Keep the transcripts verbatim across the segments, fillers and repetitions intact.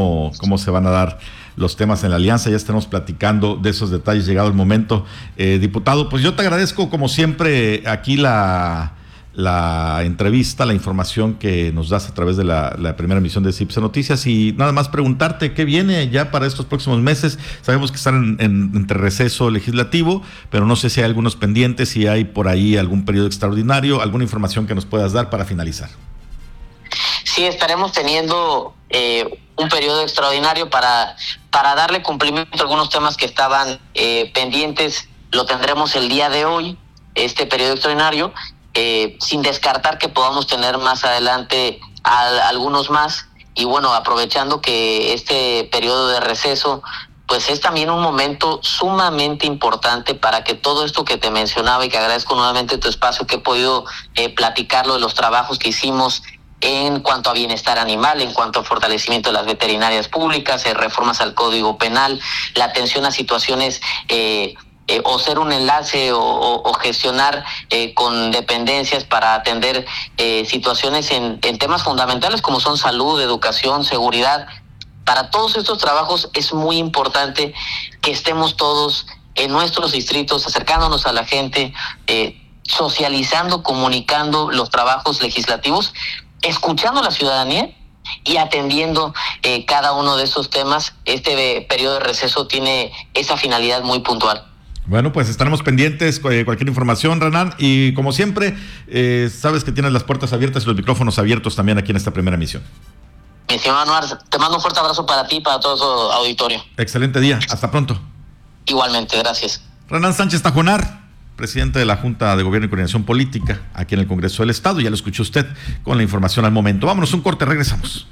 cómo, cómo se van a dar los temas en la alianza. Ya estaremos platicando de esos detalles llegado el momento. Eh, diputado, pues yo te agradezco como siempre aquí la, la entrevista, la información que nos das a través de la, la primera emisión de CIPSE Noticias, y nada más preguntarte qué viene ya para estos próximos meses. Sabemos que están en, en, entre receso legislativo, pero no sé si hay algunos pendientes, si hay por ahí algún periodo extraordinario, alguna información que nos puedas dar para finalizar. Sí, estaremos teniendo eh, un periodo extraordinario para, para darle cumplimiento a algunos temas que estaban eh, pendientes. Lo tendremos el día de hoy, este periodo extraordinario, eh, sin descartar que podamos tener más adelante a, a algunos más. Y bueno, aprovechando que este periodo de receso pues es también un momento sumamente importante para que todo esto que te mencionaba, y que agradezco nuevamente tu espacio, que he podido eh, platicarlo de los trabajos que hicimos en cuanto a bienestar animal, en cuanto a fortalecimiento de las veterinarias públicas, eh, reformas al Código Penal, la atención a situaciones eh, eh, o ser un enlace o, o, o gestionar eh, con dependencias para atender eh, situaciones en, en temas fundamentales como son salud, educación, seguridad. Para todos estos trabajos es muy importante que estemos todos en nuestros distritos, acercándonos a la gente, eh, socializando, comunicando los trabajos legislativos, escuchando a la ciudadanía y atendiendo eh, cada uno de esos temas. Este eh, periodo de receso tiene esa finalidad muy puntual. Bueno, pues estaremos pendientes, eh, cualquier información, Renan, y como siempre, eh, sabes que tienes las puertas abiertas y los micrófonos abiertos también aquí en esta primera emisión. Mi estimado Anuar, te mando un fuerte abrazo para ti y para todo su auditorio. Excelente día, hasta pronto. Igualmente, gracias. Renan Sánchez Tajonar, presidente de la Junta de Gobierno y Coordinación Política aquí en el Congreso del Estado. Ya lo escuchó usted con la información al momento. Vámonos un corte, regresamos.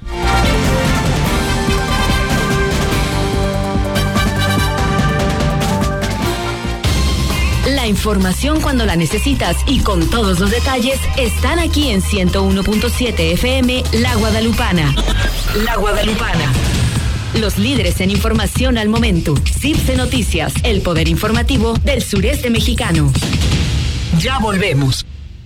La información cuando la necesitas y con todos los detalles están aquí en ciento uno punto siete F M La Guadalupana. La Guadalupana. Los líderes en información al momento. CIPSE Noticias, el poder informativo del sureste mexicano. Ya volvemos.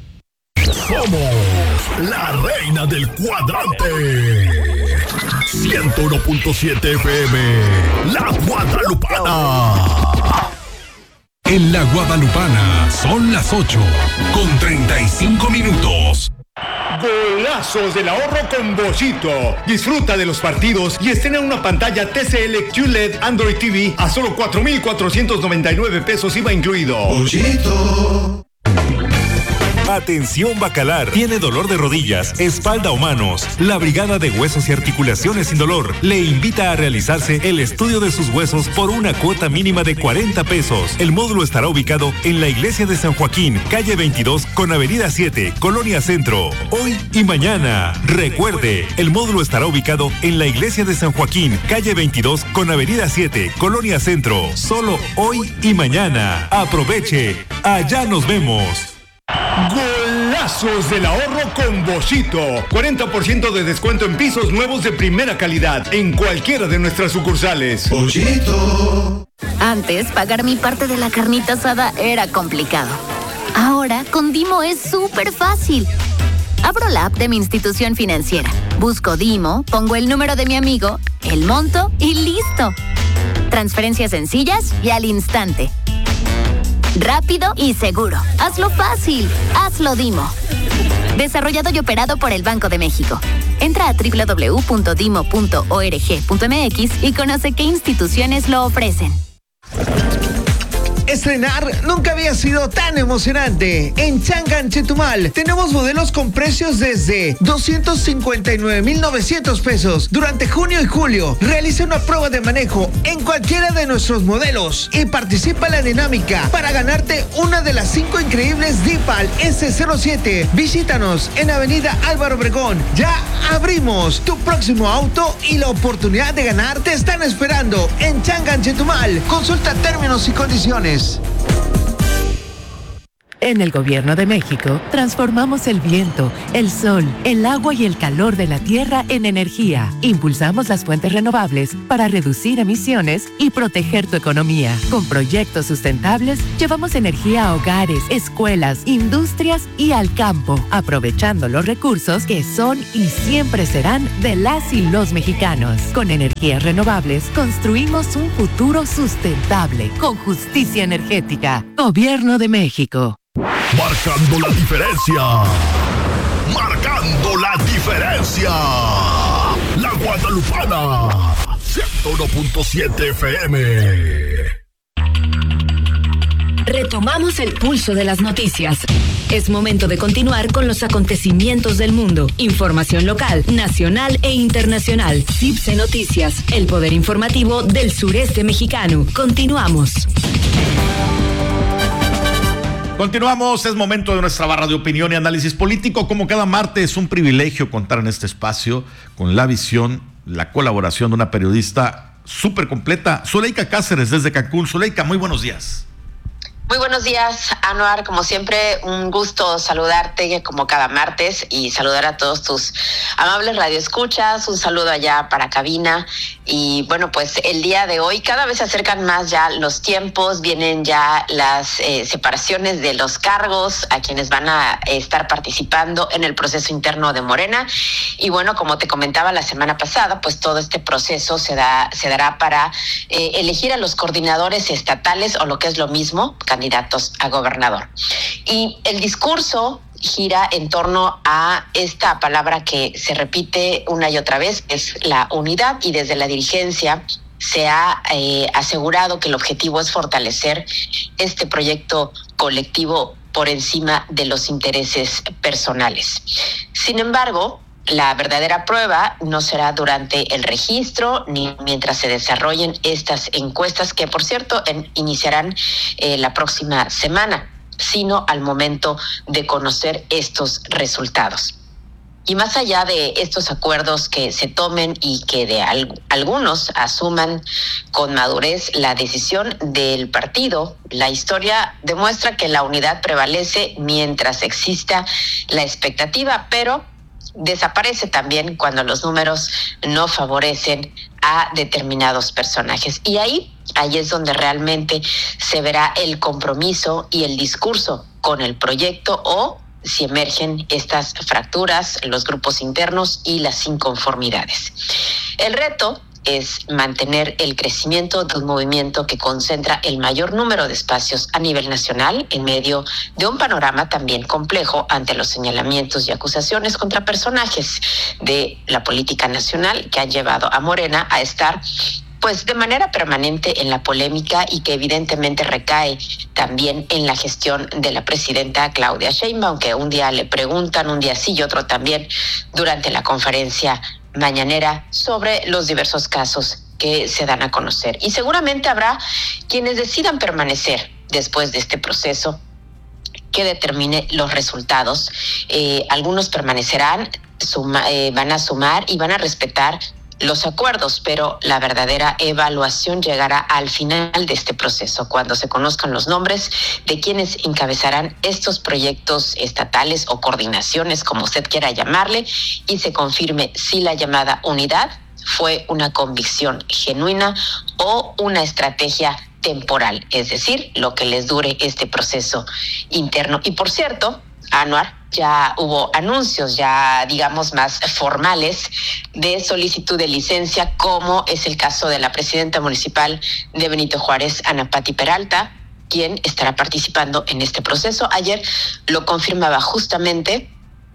Somos la reina del cuadrante. ciento uno punto siete F M, La Guadalupana. En La Guadalupana son las ocho con treinta y cinco minutos. Golazos del ahorro con Bollito. Disfruta de los partidos y estrena una pantalla T C L Q L E D Android T V a solo cuatro mil cuatrocientos noventa y nueve pesos I V A incluido. Bollito. Atención Bacalar, tiene dolor de rodillas, espalda o manos. La Brigada de Huesos y Articulaciones Sin Dolor le invita a realizarse el estudio de sus huesos por una cuota mínima de cuarenta pesos. El módulo estará ubicado en la Iglesia de San Joaquín, calle veintidós con avenida siete, Colonia Centro. Hoy y mañana. Recuerde, el módulo estará ubicado en la Iglesia de San Joaquín, calle veintidós con avenida siete, Colonia Centro. Solo hoy y mañana. Aproveche. Allá nos vemos. Golazos del ahorro con Bollito. cuarenta por ciento de descuento en pisos nuevos de primera calidad en cualquiera de nuestras sucursales. Bollito. Antes, pagar mi parte de la carnita asada era complicado. Ahora, con Dimo es súper fácil. Abro la app de mi institución financiera, busco Dimo, pongo el número de mi amigo, el monto y listo. Transferencias sencillas y al instante. Rápido y seguro. Hazlo fácil. Hazlo Dimo. Desarrollado y operado por el Banco de México. Entra a doble u doble u doble u punto dimo punto org punto m x y conoce qué instituciones lo ofrecen. Estrenar nunca había sido tan emocionante. En Changan, Chetumal, tenemos modelos con precios desde doscientos cincuenta y nueve mil novecientos pesos. Durante junio y julio, realiza una prueba de manejo en cualquiera de nuestros modelos y participa en la dinámica para ganarte una de las cinco increíbles Dipal ese cero siete. Visítanos en Avenida Álvaro Obregón. Ya abrimos. Tu próximo auto y la oportunidad de ganar te están esperando en Changan, Chetumal. Consulta términos y condiciones. En el Gobierno de México, transformamos el viento, el sol, el agua y el calor de la tierra en energía. Impulsamos las fuentes renovables para reducir emisiones y proteger tu economía. Con proyectos sustentables, llevamos energía a hogares, escuelas, industrias y al campo, aprovechando los recursos que son y siempre serán de las y los mexicanos. Con energías renovables, construimos un futuro sustentable, con justicia energética. Gobierno de México. Marcando la diferencia. Marcando la diferencia. La Guadalupana. ciento uno punto siete F M. Retomamos el pulso de las noticias. Es momento de continuar con los acontecimientos del mundo. Información local, nacional e internacional. C I B S E Noticias, el poder informativo del sureste mexicano. Continuamos. Continuamos, es momento de nuestra barra de opinión y análisis político. Como cada martes, es un privilegio contar en este espacio con la visión, la colaboración de una periodista súper completa, Zuleika Cáceres desde Cancún. Zuleika, muy buenos días. Muy buenos días, Anuar. Como siempre, un gusto saludarte como cada martes y saludar a todos tus amables radioescuchas. Un saludo allá para cabina. Y bueno, pues el día de hoy cada vez se acercan más ya los tiempos, vienen ya las eh, separaciones de los cargos a quienes van a eh, estar participando en el proceso interno de Morena. Y bueno, como te comentaba la semana pasada, pues todo este proceso se da se dará para eh, elegir a los coordinadores estatales o lo que es lo mismo, candidatos a gobernador. Y el discurso gira en torno a esta palabra que se repite una y otra vez, es la unidad, y desde la dirigencia se ha eh, asegurado que el objetivo es fortalecer este proyecto colectivo por encima de los intereses personales. Sin embargo, la verdadera prueba no será durante el registro ni mientras se desarrollen estas encuestas, que por cierto en, iniciarán eh, la próxima semana, sino al momento de conocer estos resultados. Y más allá de estos acuerdos que se tomen y que de al, algunos asuman con madurez la decisión del partido, la historia demuestra que la unidad prevalece mientras exista la expectativa, pero desaparece también cuando los números no favorecen a determinados personajes. Y ahí, ahí es donde realmente se verá el compromiso y el discurso con el proyecto, o si emergen estas fracturas, los grupos internos y las inconformidades. El reto es mantener el crecimiento de un movimiento que concentra el mayor número de espacios a nivel nacional en medio de un panorama también complejo ante los señalamientos y acusaciones contra personajes de la política nacional que han llevado a Morena a estar pues de manera permanente en la polémica, y que evidentemente recae también en la gestión de la presidenta Claudia Sheinbaum, que un día le preguntan, un día sí y otro también, durante la conferencia mañanera sobre los diversos casos que se dan a conocer. Y seguramente habrá quienes decidan permanecer después de este proceso que determine los resultados. Eh, algunos permanecerán, suma, eh, van a sumar y van a respetar los acuerdos, pero la verdadera evaluación llegará al final de este proceso, cuando se conozcan los nombres de quienes encabezarán estos proyectos estatales o coordinaciones, como usted quiera llamarle, y se confirme si la llamada unidad fue una convicción genuina o una estrategia temporal, es decir, lo que les dure este proceso interno. Y por cierto, Anuar, ya hubo anuncios ya digamos más formales de solicitud de licencia, como es el caso de la presidenta municipal de Benito Juárez, Ana Pati Peralta, quien estará participando en este proceso. Ayer lo confirmaba justamente,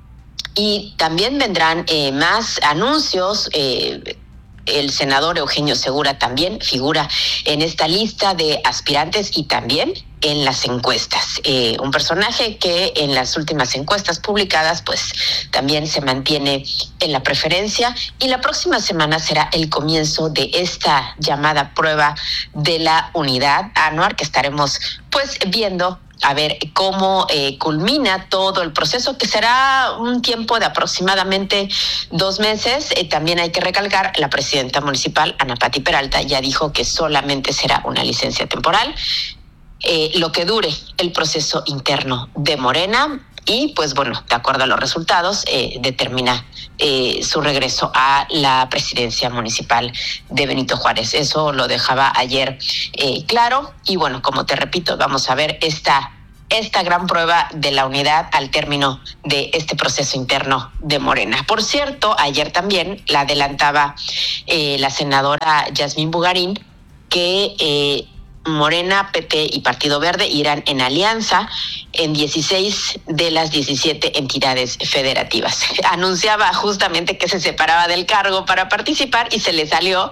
y también vendrán eh, más anuncios. eh, El senador Eugenio Segura también figura en esta lista de aspirantes y también en las encuestas. Eh, un personaje que en las últimas encuestas publicadas pues también se mantiene en la preferencia, y la próxima semana será el comienzo de esta llamada prueba de la unidad, Anuar, que estaremos pues viendo a ver cómo eh, culmina todo el proceso, que será un tiempo de aproximadamente dos meses. Eh, también hay que recalcar, la presidenta municipal, Ana Pati Peralta, ya dijo que solamente será una licencia temporal. eh, lo que dure el proceso interno de Morena y pues bueno, de acuerdo a los resultados, eh, determina eh, su regreso a la presidencia municipal de Benito Juárez. Eso lo dejaba ayer eh, claro y bueno, como te repito, vamos a ver esta esta gran prueba de la unidad al término de este proceso interno de Morena. Por cierto, ayer también la adelantaba eh, la senadora Yasmín Bugarín que eh, Morena, P T y Partido Verde irán en alianza en dieciséis de las diecisiete entidades federativas. Anunciaba justamente que se separaba del cargo para participar y se le salió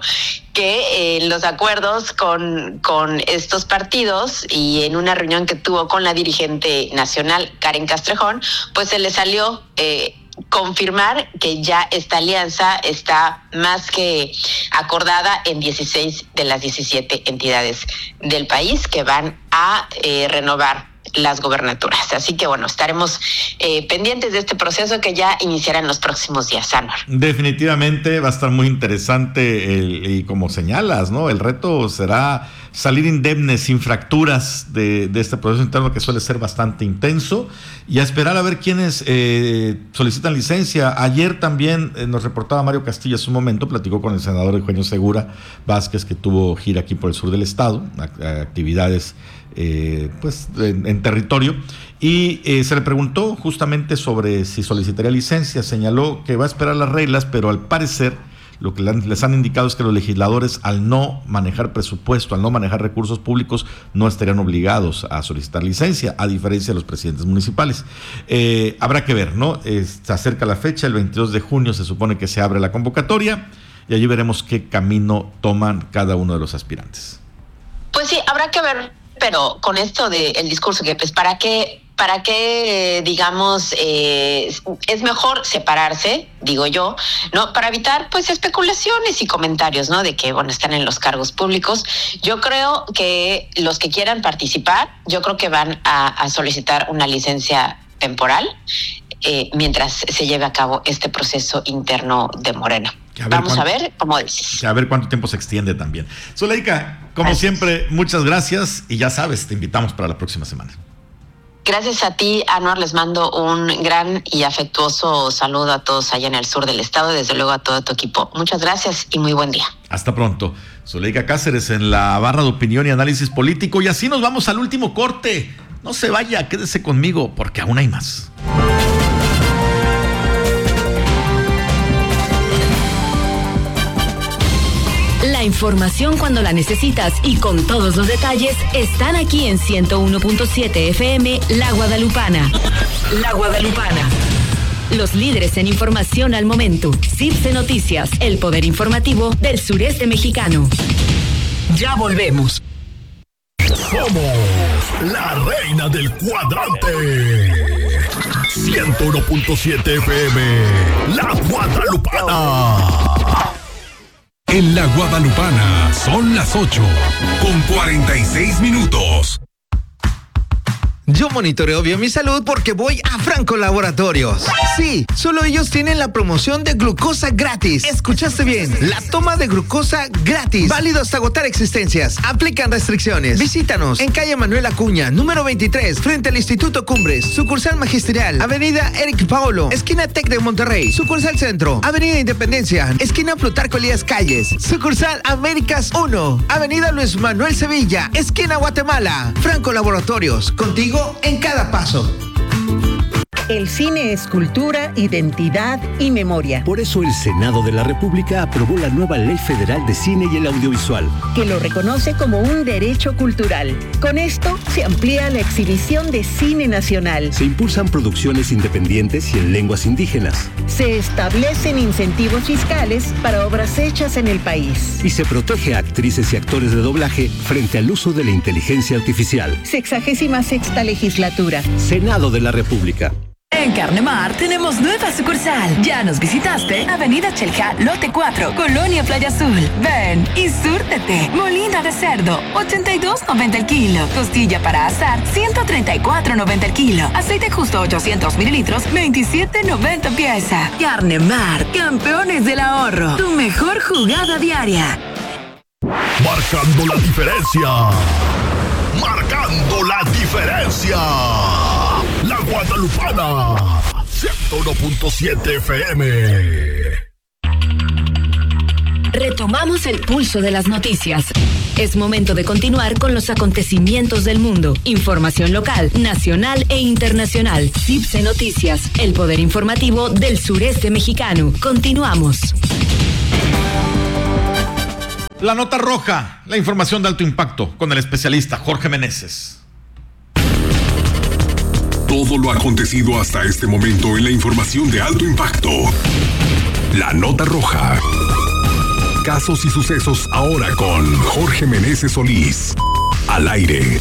que eh, los acuerdos con, con estos partidos y en una reunión que tuvo con la dirigente nacional, Karen Castrejón, pues se le salió eh, confirmar que ya esta alianza está más que acordada en dieciséis de las diecisiete entidades del país que van a eh, renovar las gobernaturas. Así que bueno, estaremos eh, pendientes de este proceso que ya iniciará en los próximos días, Anwar. Definitivamente va a estar muy interesante el, y como señalas, ¿no? El reto será salir indemnes, sin fracturas de, de este proceso interno que suele ser bastante intenso y a esperar a ver quiénes eh, solicitan licencia. Ayer también eh, nos reportaba Mario Castillo hace un momento, platicó con el senador Eugenio Segura Vázquez, que tuvo gira aquí por el sur del estado, a, a actividades Eh, pues en, en territorio y eh, se le preguntó justamente sobre si solicitaría licencia. Señaló que va a esperar las reglas, pero al parecer lo que les han indicado es que los legisladores, al no manejar presupuesto, al no manejar recursos públicos, no estarían obligados a solicitar licencia, a diferencia de los presidentes municipales. Eh, habrá que ver, ¿no? Eh, se acerca la fecha, el veintidós de junio se supone que se abre la convocatoria y allí veremos qué camino toman cada uno de los aspirantes. Pues sí, habrá que ver. Pero con esto del discurso, que pues para qué, para qué, digamos, eh, es mejor separarse, digo yo, ¿no? Para evitar, pues, especulaciones y comentarios, ¿no? De que, bueno, están en los cargos públicos. Yo creo que los que quieran participar, yo creo que van a, a solicitar una licencia temporal eh, mientras se lleve a cabo este proceso interno de Morena. A Vamos cuánto, a ver, como dices. A ver cuánto tiempo se extiende también. Zuleika, como gracias. Siempre, muchas gracias y ya sabes, te invitamos para la próxima semana. Gracias a ti, Anwar, les mando un gran y afectuoso saludo a todos allá en el sur del estado y desde luego a todo tu equipo. Muchas gracias y muy buen día. Hasta pronto. Zuleika Cáceres en la barra de opinión y análisis político y así nos vamos al último corte. No se vaya, quédese conmigo porque aún hay más. La información cuando la necesitas y con todos los detalles están aquí en ciento uno punto siete F M La Guadalupana. La Guadalupana. Los líderes en información al momento. Circe Noticias, el poder informativo del sureste mexicano. Ya volvemos. Somos la reina del cuadrante. ciento uno punto siete F M La Guadalupana. En La Guadalupana son las ocho con cuarenta y seis minutos. Yo monitoreo bien mi salud porque voy a Franco Laboratorios. Sí, solo ellos tienen la promoción de glucosa gratis. Escuchaste bien, la toma de glucosa gratis. Válido hasta agotar existencias. Aplican restricciones. Visítanos en calle Manuel Acuña, número veintitrés, frente al Instituto Cumbres. Sucursal Magisterial, avenida Eric Paolo, esquina Tec de Monterrey. Sucursal Centro, avenida Independencia, esquina Plutarco Elías Calles. Sucursal Américas uno, avenida Luis Manuel Sevilla, esquina Guatemala. Franco Laboratorios, contigo en cada paso. El cine es cultura, identidad y memoria. Por eso el Senado de la República aprobó la nueva Ley Federal de Cine y el Audiovisual, que lo reconoce como un derecho cultural. Con esto se amplía la exhibición de cine nacional. Se impulsan producciones independientes y en lenguas indígenas. Se establecen incentivos fiscales para obras hechas en el país. Y se protege a actrices y actores de doblaje frente al uso de la inteligencia artificial. Sexagésima sexta legislatura. Senado de la República. En Carnemar tenemos nueva sucursal. ¿Ya nos visitaste? Avenida Chelja, lote cuatro, Colonia Playa Azul. Ven y súrtete. Molina de cerdo, ochenta y dos noventa el kilo. Costilla para asar, ciento treinta y cuatro noventa el kilo. Aceite justo ochocientos mililitros, veintisiete noventa pieza. Carnemar, campeones del ahorro. Tu mejor jugada diaria. Marcando la diferencia. marcando la diferencia. La Guadalupana, ciento uno punto siete F M. Retomamos el pulso de las noticias. Es momento de continuar con los acontecimientos del mundo. Información local, nacional e internacional. C I B C Noticias, el poder informativo del sureste mexicano. Continuamos. La nota roja, la información de alto impacto con el especialista Jorge Meneses. Todo lo acontecido hasta este momento en la información de alto impacto. La nota roja. Casos y sucesos ahora con Jorge Meneses Solís. Al aire.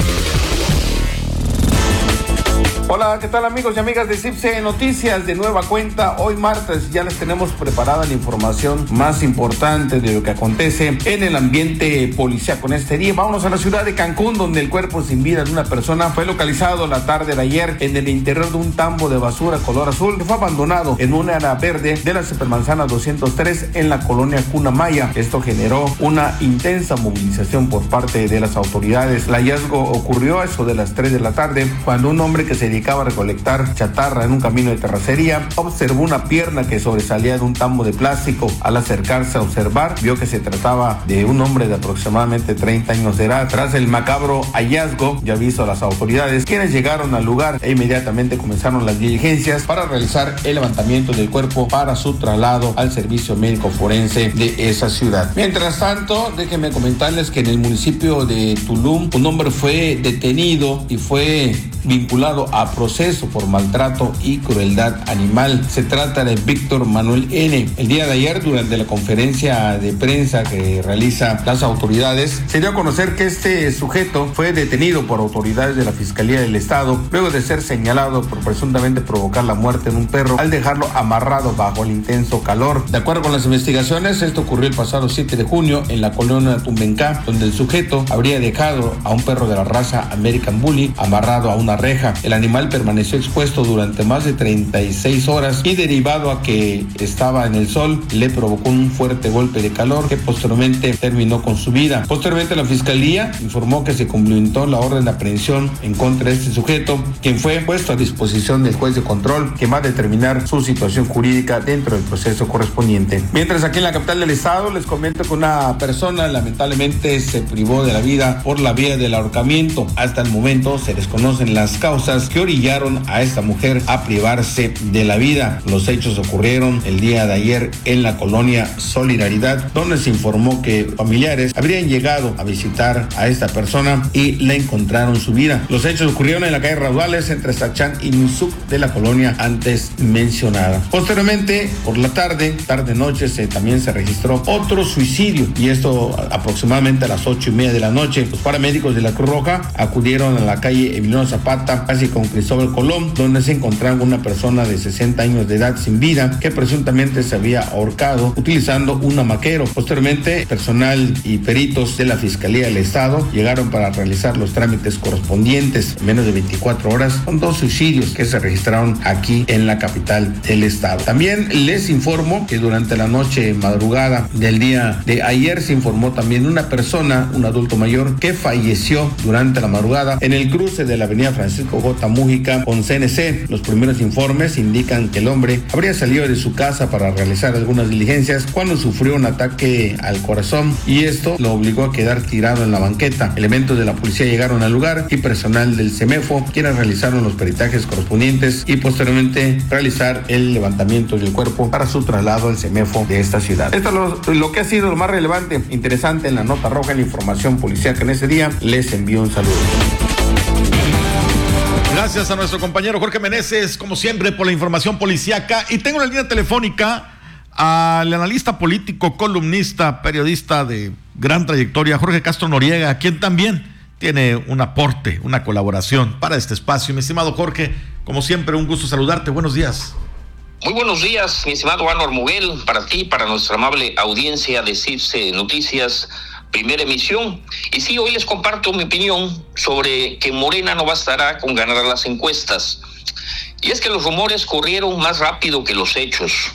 Hola, ¿qué tal amigos y amigas de C I B C Noticias? De nueva cuenta, hoy martes ya les tenemos preparada la información más importante de lo que acontece en el ambiente policíaco en este día. Vámonos a la ciudad de Cancún, donde el cuerpo sin vida de una persona fue localizado la tarde de ayer en el interior de un tambo de basura color azul que fue abandonado en una área verde de la Supermanzana doscientos tres en la colonia Cunamaya. Esto generó una intensa movilización por parte de las autoridades. El hallazgo ocurrió a eso de las tres de la tarde, cuando un hombre que se dedicaba a recolectar chatarra en un camino de terracería observó una pierna que sobresalía de un tambo de plástico. Al acercarse a observar, vio que se trataba de un hombre de aproximadamente treinta años de edad. Tras el macabro hallazgo y aviso a las autoridades, quienes llegaron al lugar e inmediatamente comenzaron las diligencias para realizar el levantamiento del cuerpo para su traslado al servicio médico forense de esa ciudad. Mientras tanto, déjenme comentarles que en el municipio de Tulum un hombre fue detenido y fue vinculado a proceso por maltrato y crueldad animal. Se trata de Víctor Manuel N. El día de ayer, durante la conferencia de prensa que realizan las autoridades, se dio a conocer que este sujeto fue detenido por autoridades de la Fiscalía del Estado luego de ser señalado por presuntamente provocar la muerte en un perro al dejarlo amarrado bajo el intenso calor. De acuerdo con las investigaciones, esto ocurrió el pasado siete de junio en la colonia Tumbencá, donde el sujeto habría dejado a un perro de la raza American Bully amarrado a una reja. El animal permaneció expuesto durante más de treinta y seis horas y, derivado a que estaba en el sol, le provocó un fuerte golpe de calor que posteriormente terminó con su vida. Posteriormente, la Fiscalía informó que se cumplimentó la orden de aprehensión en contra de este sujeto, quien fue puesto a disposición del juez de control, que va a determinar su situación jurídica dentro del proceso correspondiente. Mientras, aquí en la capital del estado, les comento que una persona lamentablemente se privó de la vida por la vía del ahorcamiento. Hasta el momento se desconocen las causas que orillaron a esta mujer a privarse de la vida. Los hechos ocurrieron el día de ayer en la colonia Solidaridad, donde se informó que familiares habrían llegado a visitar a esta persona y le encontraron su vida. Los hechos ocurrieron en la calle Raudales entre Sachán y Nusuc de la colonia antes mencionada. Posteriormente, por la tarde, tarde-noche, se, también se registró otro suicidio, y esto aproximadamente a las ocho y media de la noche. Los paramédicos de la Cruz Roja acudieron a la calle Emiliano Zapata, casi con Cristóbal Colón, donde se encontraba una persona de sesenta años de edad sin vida que presuntamente se había ahorcado utilizando un hamaquero. Posteriormente, personal y peritos de la Fiscalía del Estado llegaron para realizar los trámites correspondientes. En menos de veinticuatro horas, con dos suicidios que se registraron aquí en la capital del estado. También les informo que durante la noche madrugada del día de ayer se informó también una persona, un adulto mayor, que falleció durante la madrugada en el cruce de la avenida Francisco J. Mújica con C N C. Los primeros informes indican que el hombre habría salido de su casa para realizar algunas diligencias cuando sufrió un ataque al corazón, y esto lo obligó a quedar tirado en la banqueta. Elementos de la policía llegaron al lugar y personal del CEMEFO, quienes realizaron los peritajes correspondientes y posteriormente realizar el levantamiento del cuerpo para su traslado al CEMEFO de esta ciudad. Esto es lo, lo que ha sido lo más relevante, interesante en la nota roja, en la información policíaca en ese día. Les envío un saludo. Gracias a nuestro compañero Jorge Meneses, como siempre, por la información policíaca. Y tengo en la línea telefónica al analista político, columnista, periodista de gran trayectoria, Jorge Castro Noriega, quien también tiene un aporte, una colaboración para este espacio. Mi estimado Jorge, como siempre, un gusto saludarte. Buenos días. Muy buenos días, mi estimado Anuar Moguel, para ti, para nuestra amable audiencia de C I B C Noticias, primera emisión. Y sí, hoy les comparto mi opinión sobre que Morena no bastará con ganar las encuestas. Y es que los rumores corrieron más rápido que los hechos.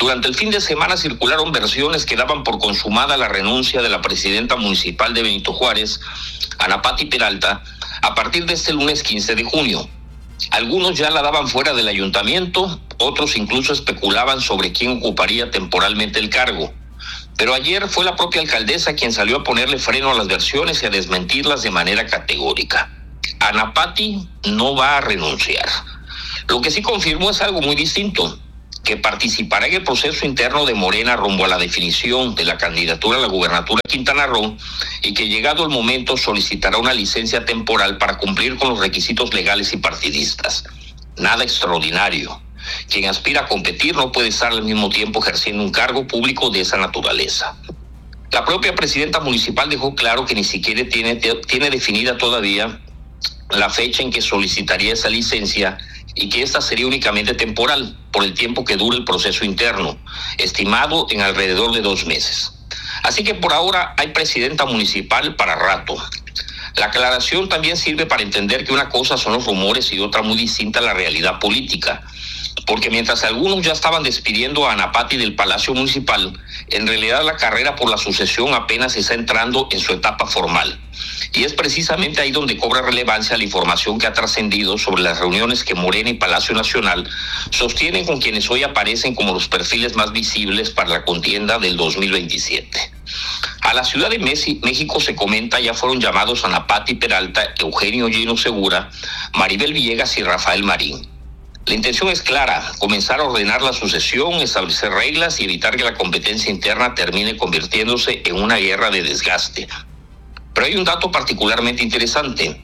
Durante el fin de semana circularon versiones que daban por consumada la renuncia de la presidenta municipal de Benito Juárez, Ana Pati Peralta, a partir de este lunes quince de junio. Algunos ya la daban fuera del ayuntamiento, otros incluso especulaban sobre quién ocuparía temporalmente el cargo. Pero ayer fue la propia alcaldesa quien salió a ponerle freno a las versiones y a desmentirlas de manera categórica. Ana Pati no va a renunciar. Lo que sí confirmó es algo muy distinto, que participará en el proceso interno de Morena rumbo a la definición de la candidatura a la gubernatura de Quintana Roo y que llegado el momento solicitará una licencia temporal para cumplir con los requisitos legales y partidistas. Nada extraordinario. Quien aspira a competir no puede estar al mismo tiempo ejerciendo un cargo público de esa naturaleza. La propia presidenta municipal dejó claro que ni siquiera tiene, tiene definida todavía la fecha en que solicitaría esa licencia y que esta sería únicamente temporal por el tiempo que dure el proceso interno, estimado en alrededor de dos meses. Así que por ahora hay presidenta municipal para rato. La aclaración también sirve para entender que una cosa son los rumores y otra muy distinta la realidad política. Porque mientras algunos ya estaban despidiendo a Ana Pati del Palacio Municipal, en realidad la carrera por la sucesión apenas está entrando en su etapa formal. Y es precisamente ahí donde cobra relevancia la información que ha trascendido sobre las reuniones que Morena y Palacio Nacional sostienen con quienes hoy aparecen como los perfiles más visibles para la contienda del dos mil veintisiete. A la Ciudad de México se comenta ya fueron llamados Ana Pati Peralta, Eugenio Gino Segura, Maribel Villegas y Rafael Marín. La intención es clara, comenzar a ordenar la sucesión, establecer reglas y evitar que la competencia interna termine convirtiéndose en una guerra de desgaste. Pero hay un dato particularmente interesante.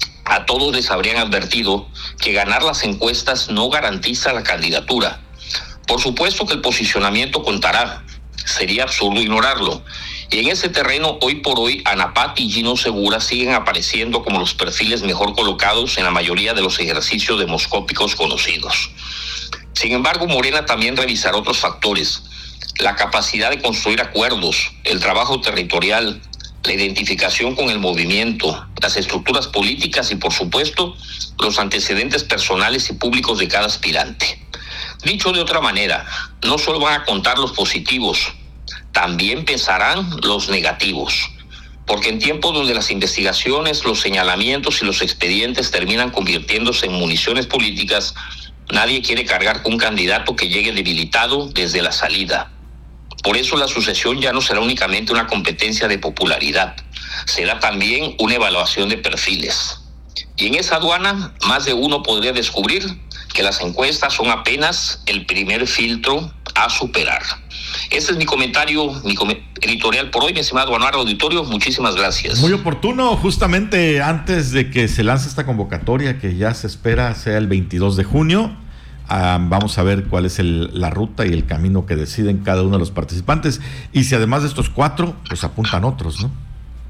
A todos les habrían advertido que ganar las encuestas no garantiza la candidatura. Por supuesto que el posicionamiento contará, sería absurdo ignorarlo. Y en ese terreno, hoy por hoy, Ana Pati y Gino Segura siguen apareciendo como los perfiles mejor colocados en la mayoría de los ejercicios demoscópicos conocidos. Sin embargo, Morena también revisará otros factores: la capacidad de construir acuerdos, el trabajo territorial, la identificación con el movimiento, las estructuras políticas y, por supuesto, los antecedentes personales y públicos de cada aspirante. Dicho de otra manera, no solo van a contar los positivos, también pesarán los negativos, porque en tiempos donde las investigaciones, los señalamientos y los expedientes terminan convirtiéndose en municiones políticas, nadie quiere cargar con un candidato que llegue debilitado desde la salida. Por eso la sucesión ya no será únicamente una competencia de popularidad, será también una evaluación de perfiles. Y en esa aduana, más de uno podría descubrir que las encuestas son apenas el primer filtro a superar. Ese es mi comentario, mi com- editorial por hoy, mi estimado Anuario Auditorio. Muchísimas gracias. Muy oportuno, justamente antes de que se lance esta convocatoria, que ya se espera sea el veintidós de junio. Uh, vamos a ver cuál es el, la ruta y el camino que deciden cada uno de los participantes. Y si además de estos cuatro, pues apuntan otros, ¿no?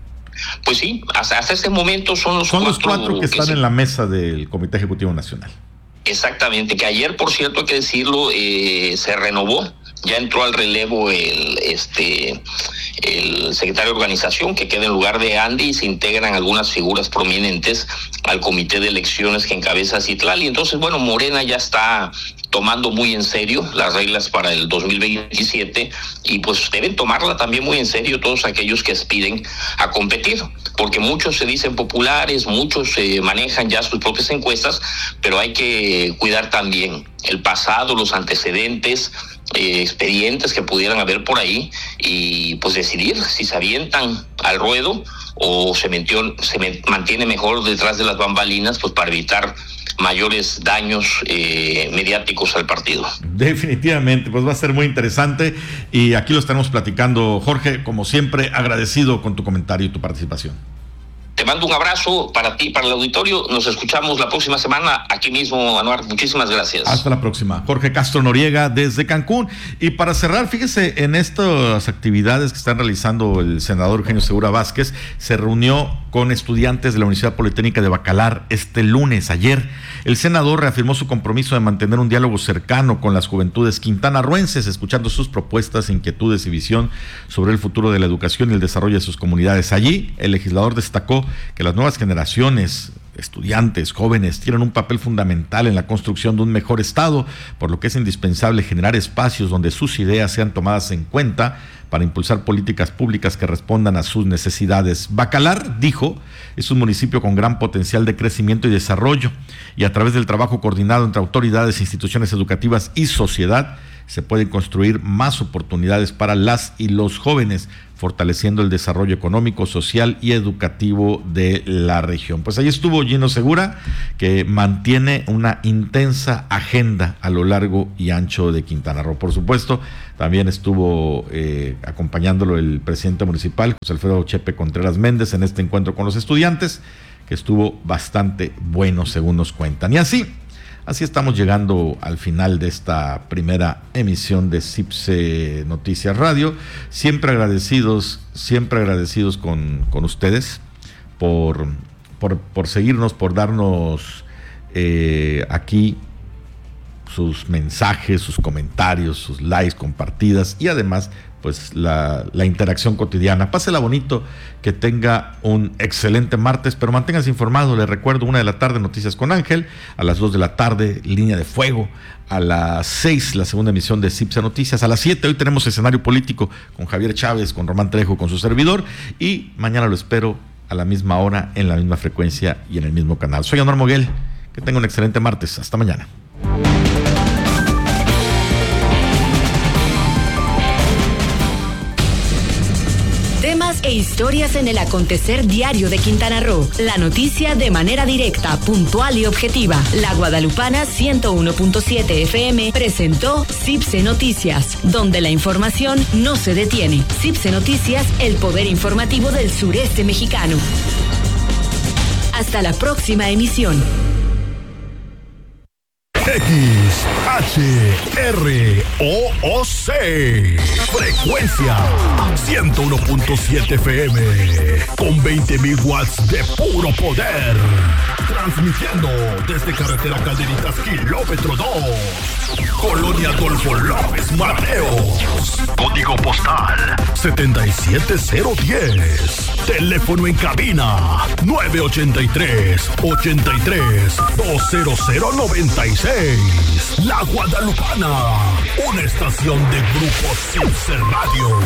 Pues sí, hasta, hasta este momento son los son cuatro. Son los cuatro que, que están se... en la mesa del Comité Ejecutivo Nacional. Exactamente, que ayer, por cierto, hay que decirlo, eh, se renovó. Ya entró al relevo el este el secretario de organización, que queda en lugar de Andy, y se integran algunas figuras prominentes al comité de elecciones que encabeza Citlali. Entonces, bueno, Morena ya está tomando muy en serio las reglas para el dos mil veintisiete y pues deben tomarla también muy en serio todos aquellos que aspiren a competir, porque muchos se dicen populares, muchos eh, manejan ya sus propias encuestas, pero hay que cuidar también el pasado, los antecedentes, eh, expedientes que pudieran haber por ahí y pues decidir si se avientan al ruedo o se, metió, se me, mantiene mejor detrás de las bambalinas, pues para evitar mayores daños eh, mediáticos al partido. Definitivamente, pues va a ser muy interesante y aquí lo estaremos platicando. Jorge, como siempre, agradecido con tu comentario y tu participación. Te mando un abrazo para ti, para el auditorio. Nos escuchamos la próxima semana aquí mismo, Anuar. Muchísimas gracias. Hasta la próxima. Jorge Castro Noriega desde Cancún. Y para cerrar, fíjese, en estas actividades que están realizando el senador Eugenio Segura Vázquez, se reunió con estudiantes de la Universidad Politécnica de Bacalar este lunes, ayer. El senador reafirmó su compromiso de mantener un diálogo cercano con las juventudes quintanarroenses, escuchando sus propuestas, inquietudes y visión sobre el futuro de la educación y el desarrollo de sus comunidades. Allí, el legislador destacó que las nuevas generaciones estudiantes, jóvenes, tienen un papel fundamental en la construcción de un mejor Estado, por lo que es indispensable generar espacios donde sus ideas sean tomadas en cuenta para impulsar políticas públicas que respondan a sus necesidades. Bacalar, dijo, es un municipio con gran potencial de crecimiento y desarrollo, y a través del trabajo coordinado entre autoridades, instituciones educativas y sociedad, se pueden construir más oportunidades para las y los jóvenes, fortaleciendo el desarrollo económico, social y educativo de la región. Pues ahí estuvo Gino Segura, que mantiene una intensa agenda a lo largo y ancho de Quintana Roo. Por supuesto, también estuvo eh, acompañándolo el presidente municipal, José Alfredo Chepe Contreras Méndez, en este encuentro con los estudiantes, que estuvo bastante bueno, según nos cuentan. Y así, así estamos llegando al final de esta primera emisión de CIPSE Noticias Radio. Siempre agradecidos, siempre agradecidos con, con ustedes por, por, por seguirnos, por darnos eh, aquí sus mensajes, sus comentarios, sus likes, compartidas y además pues la, la interacción cotidiana. Pásela bonito, que tenga un excelente martes, pero manténganse informado. Les recuerdo, una de la tarde Noticias con Ángel, a las dos de la tarde Línea de Fuego, a las seis la segunda emisión de CIPSE Noticias, a las siete hoy tenemos Escenario Político con Javier Chávez, con Román Trejo, con su servidor, y mañana lo espero a la misma hora, en la misma frecuencia y en el mismo canal. Soy Anuar Moguel, que tenga un excelente martes. Hasta mañana. Temas e historias en el acontecer diario de Quintana Roo. La noticia de manera directa, puntual y objetiva. La Guadalupana ciento uno punto siete F M presentó CIPSE Noticias, donde la información no se detiene. CIPSE Noticias, el poder informativo del sureste mexicano. Hasta la próxima emisión. X H R O O C frecuencia ciento uno punto siete F M con veinte mil watts de puro poder, transmitiendo desde carretera Calderitas kilómetro dos, Colonia Adolfo López Mateos, código postal setenta y siete cero diez, teléfono en cabina nueve ochenta y tres, ochenta y tres, dos cero cero noventa y seis. La Guadalupana, una estación de Grupo CIPSE Radio.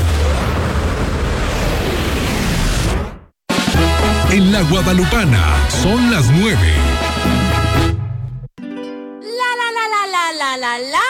En La Guadalupana son las nueve. La la la la la la la la.